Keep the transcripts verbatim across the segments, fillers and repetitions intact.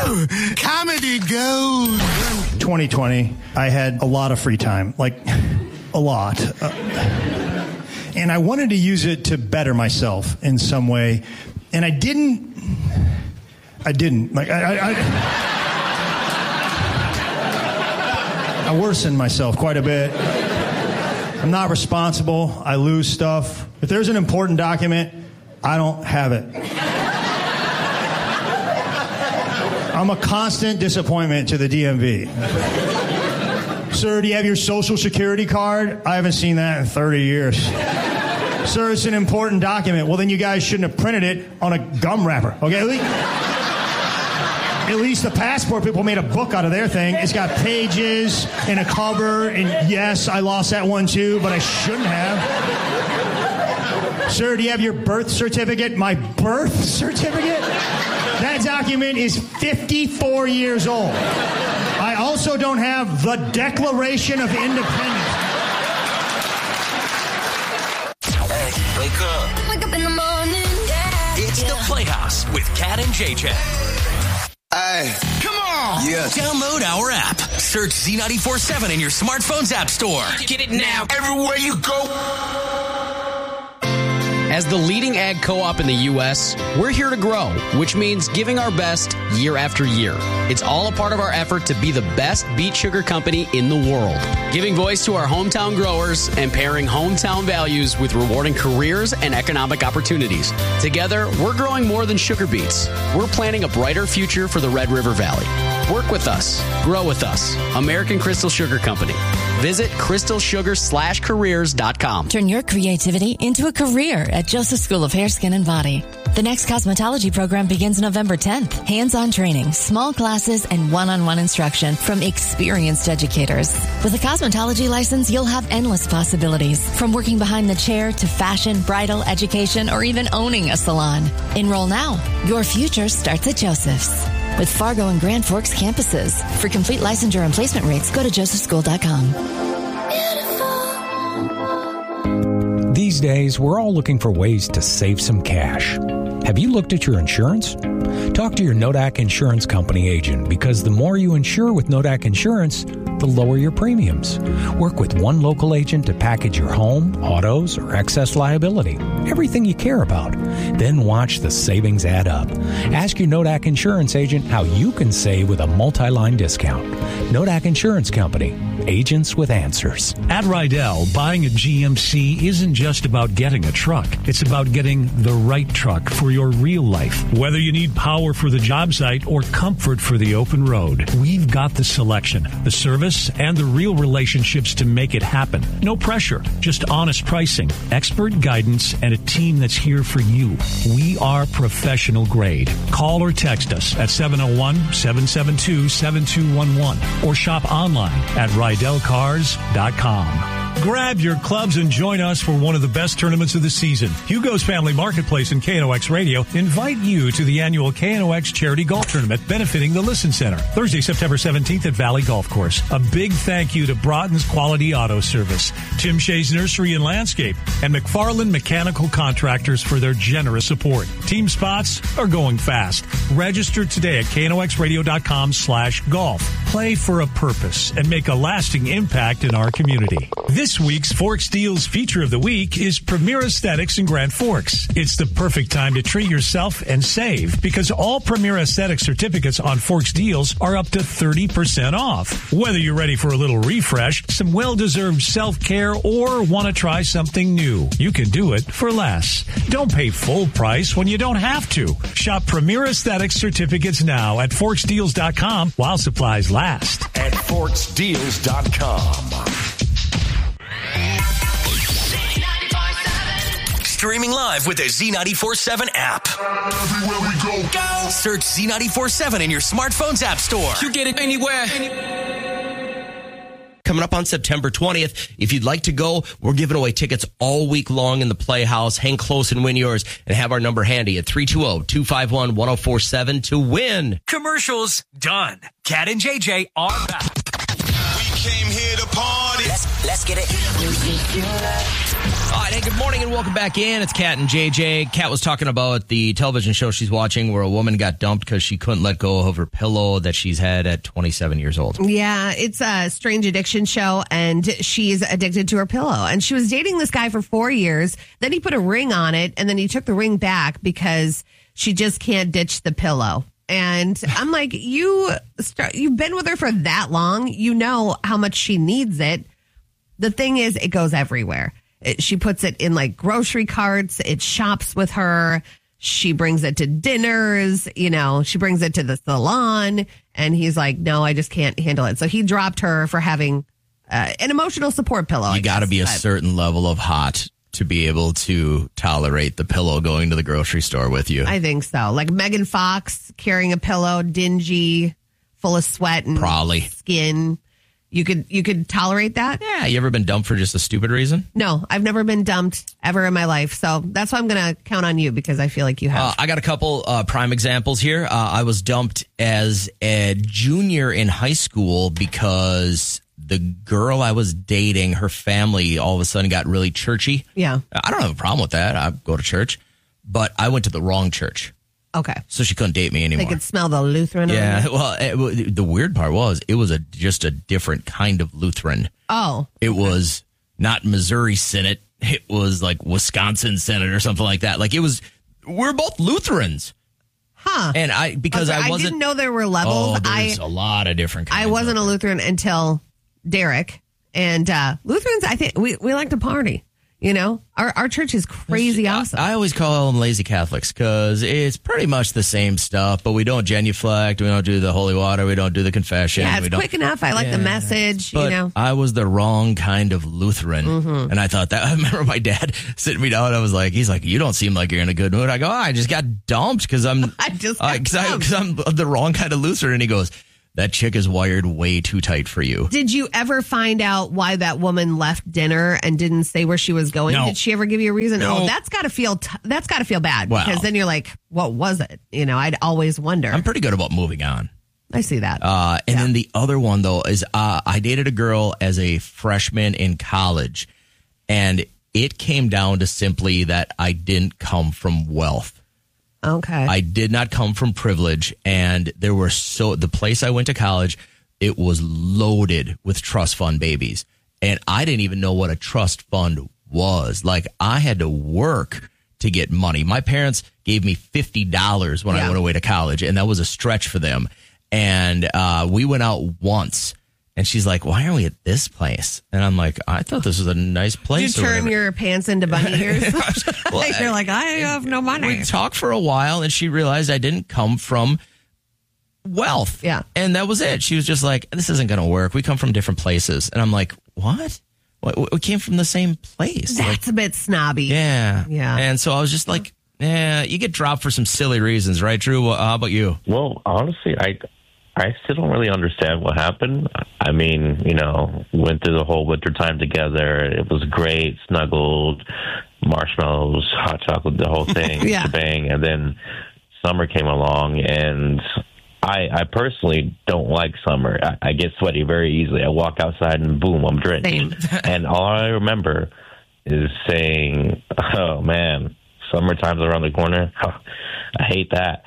Comedy gold. twenty twenty, I had a lot of free time, like a lot. Uh, and I wanted to use it to better myself in some way. And I didn't, I didn't. Like, I, I, I, I worsened myself quite a bit. I'm not responsible. I lose stuff. If there's an important document, I don't have it. I'm a constant disappointment to the D M V. Sir, do you have your social security card? I haven't seen that in thirty years. Sir, it's an important document. Well, then you guys shouldn't have printed it on a gum wrapper, okay? At least, at least the passport people made a book out of their thing. It's got pages and a cover, and yes, I lost that one too, but I shouldn't have. Sir, do you have your birth certificate? My birth certificate? That document is fifty-four years old. I also don't have the Declaration of Independence. Hey, wake up. Wake up in the morning. Yeah. It's yeah. the Playhouse with Cat and J J. Hey, come on. Yes. Download our app. Search Z ninety-four seven in your smartphone's app store. Get it now. Everywhere you go. As the leading ag co-op in the U S, we're here to grow, which means giving our best year after year. It's all a part of our effort to be the best beet sugar company in the world. Giving voice to our hometown growers and pairing hometown values with rewarding careers and economic opportunities. Together, we're growing more than sugar beets. We're planning a brighter future for the Red River Valley. Work with us. Grow with us. American Crystal Sugar Company. Visit crystal sugar slash careers dot com. Turn your creativity into a career at Joseph School of Hair, Skin, and Body. The next cosmetology program begins November tenth. Hands-on training, small classes, and one-on-one instruction from experienced educators. With a cosmetology license, you'll have endless possibilities, from working behind the chair to fashion, bridal, education, or even owning a salon. Enroll now. Your future starts at Joseph's. With Fargo and Grand Forks campuses. For complete licensure and placement rates, go to joseph school dot com. These days, we're all looking for ways to save some cash. Have you looked at your insurance? Talk to your Nodak Insurance Company agent, because the more you insure with Nodak Insurance, the lower your premiums. Work with one local agent to package your home, autos, or excess liability. Everything you care about. Then watch the savings add up. Ask your Nodak Insurance agent how you can save with a multi-line discount. Nodak Insurance Company. Agents with answers. At Rydell, buying a G M C isn't just about getting a truck. It's about getting the right truck for your real life. Whether you need power for the job site or comfort for the open road, we've got the selection, the service, and the real relationships to make it happen. No pressure, just honest pricing, expert guidance, and a team that's here for you. We are professional grade. Call or text us at seven oh one, seven seven two, seven two one one or shop online at rydell cars dot com. Grab your clubs and join us for one of the best tournaments of the season. Hugo's Family Marketplace and K N O X Radio invite you to the annual K N O X Charity Golf Tournament benefiting the Listen Center, Thursday, September seventeenth at Valley Golf Course. A big thank you to Broughton's Quality Auto Service, Tim Shea's Nursery and Landscape, and McFarland Mechanical Contractors for their generous support. Team spots are going fast. Register today at K N O X radio dot com slash golf. Play for a purpose and make a lasting impact in our community. This week's Forks Deals feature of the week is Premier Aesthetics in Grand Forks. It's the perfect time to treat yourself and save, because all Premier Aesthetics certificates on Forks Deals are up to thirty percent off. Whether you're ready for a little refresh, some well-deserved self-care, or want to try something new, you can do it for less. Don't pay full price when you don't have to. Shop Premier Aesthetics certificates now at forks deals dot com while supplies last. At forks deals dot com. Streaming live with the Z ninety-four seven app. Everywhere we go. Go! Search Z ninety-four seven in your smartphone's app store. You get it anywhere. Coming up on September twentieth, if you'd like to go, we're giving away tickets all week long in the Playhouse. Hang close and win yours, and have our number handy at three two zero, two five one, one zero four seven to win. Commercials done. Cat and J J are back. We came here to party. Let's, let's get it. All right, hey, good morning and welcome back in. It's Kat and J J. Kat was talking about the television show she's watching where a woman got dumped because she couldn't let go of her pillow that she's had at twenty-seven years old. Yeah, it's a strange addiction show, and she's addicted to her pillow. And she was dating this guy for four years. Then he put a ring on it, and then he took the ring back because she just can't ditch the pillow. And I'm like, you start, you've been with her for that long. You know how much she needs it. The thing is, it goes everywhere. It, she puts it in like grocery carts. It shops with her. She brings it to dinners. You know, she brings it to the salon. And he's like, no, I just can't handle it. So he dropped her for having uh, an emotional support pillow. You got to be a certain level of hot to be able to tolerate the pillow going to the grocery store with you. I think so. Like Megan Fox carrying a pillow, dingy, full of sweat and Probably. skin. You could you could tolerate that? Yeah, you ever been dumped for just a stupid reason? No, I've never been dumped ever in my life. So that's why I'm going to count on you because I feel like you have. Uh, I got a couple uh, prime examples here. Uh, I was dumped as a junior in high school because the girl I was dating, her family all of a sudden got really churchy. Yeah. I don't have a problem with that. I go to church, but I went to the wrong church. Okay. So she couldn't date me anymore. They could smell the Lutheran. Yeah. on you. Well, it, the weird part was it was a just a different kind of Lutheran. Oh. It was not Missouri Synod. It was like Wisconsin Synod or something like that. Like it was, we're both Lutherans. Huh. And I, because Okay, I wasn't. I didn't know there were levels. Oh, there's I, a lot of different kinds. I wasn't of a Lutheran until Derek. And uh, Lutherans, I think, we, we like to party. You know, our our church is crazy awesome. I always call them lazy Catholics because it's pretty much the same stuff, but we don't genuflect, we don't do the holy water, we don't do the confession. Yeah, it's we don't, quick enough. I like Yeah. the message, But you know. I was the wrong kind of Lutheran. Mhm. And I thought that, I remember my dad sitting me down. I was like, he's like, you don't seem like you're in a good mood. I go, oh, I just got dumped because I'm, I just uh, got cause I, dumped. cause I'm the wrong kind of Lutheran. And he goes, that chick is wired way too tight for you. Did you ever find out why that woman left dinner and didn't say where she was going? No. Did she ever give you a reason? No. Oh, that's got to feel t- that's got to feel bad Wow. because then you're like, what was it? You know, I'd always wonder. I'm pretty good about moving on. I see that. Uh, and then the other one, though, is uh, I dated a girl as a freshman in college, and it came down to simply that I didn't come from wealth. Okay. I did not come from privilege, and there were so the place I went to college, it was loaded with trust fund babies, and I didn't even know what a trust fund was. Like, I had to work to get money. My parents gave me fifty dollars when I Yeah. went away to college, and that was a stretch for them. And uh, we went out once, and she's like, "Why are we at this place?" And I'm like, "I thought this was a nice place." Did you or turn whatever." your pants into bunny ears? Well, Like, you're like, I have no money. We talked for a while, and she realized I didn't come from wealth. Yeah. And that was it. She was just like, this isn't going to work. We come from different places. And I'm like, what? What? We came from the same place. Like, That's a bit snobby. yeah. Yeah. And so I was just like, yeah, you get dropped for some silly reasons, right, Drew? Well, how about you? Well, honestly, I I still don't really understand what happened. I mean, you know, went through the whole winter time together. It was great, snuggled, marshmallows, hot chocolate, the whole thing, Yeah. shebang. And then summer came along, and I, I personally don't like summer. I, I get sweaty very easily. I walk outside and boom, I'm drenched. Same. And all I remember is saying, "Oh man, summertime's around the corner. I hate that."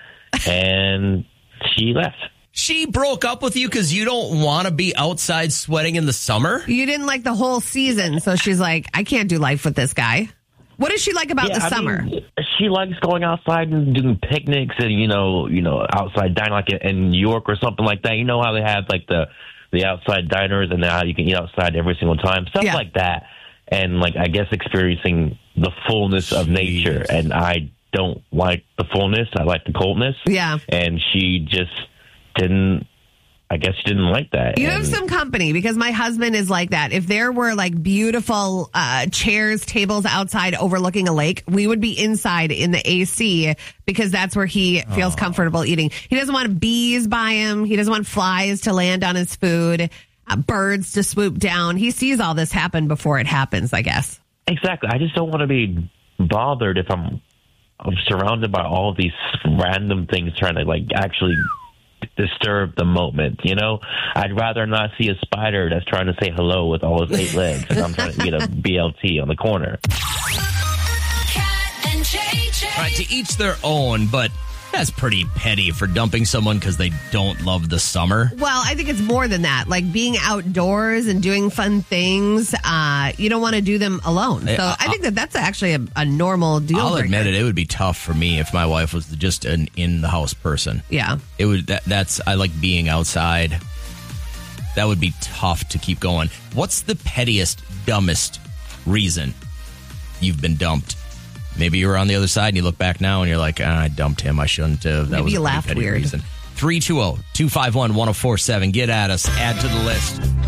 And she left. She broke up with you because you don't want to be outside sweating in the summer? You didn't like the whole season, so she's like, I can't do life with this guy. What does she like about Yeah, the I summer? mean, she likes going outside and doing picnics and, you know, you know, outside dining like in New York or something like that. You know how they have like the the outside diners and how you can eat outside every single time, stuff Yeah. like that. And like I guess experiencing the fullness of nature. And I don't like the fullness. I like the coldness. Yeah. And she just didn't. I guess she didn't like that. You And- have some company because my husband is like that. If there were like beautiful uh, chairs, tables outside overlooking a lake, we would be inside in the A C because that's where he feels comfortable eating. He doesn't want bees by him. He doesn't want flies to land on his food, uh, birds to swoop down. He sees all this happen before it happens, I guess. Exactly. I just don't want to be bothered if I'm, I'm surrounded by all these random things trying to like actually disturb the moment. You know, I'd rather not see a spider that's trying to say hello with all his eight legs, and I'm trying to get a B L T on the corner. Right, to each their own, but that's pretty petty for dumping someone because they don't love the summer. Well, I think it's more than that. Like being outdoors and doing fun things, uh, you don't want to do them alone. So I, I think that that's actually a, a normal deal I'll breaker. admit it. It would be tough for me if my wife was just an in-the-house person. Yeah. It would. That, that's I like being outside. That would be tough to keep going. What's the pettiest, dumbest reason you've been dumped? Maybe you were on the other side and you look back now and you're like, ah, I dumped him. I shouldn't have. That Maybe was you a pretty laughed petty weird. reason. three two zero, two five one, one zero four seven. Get at us. Add to the list.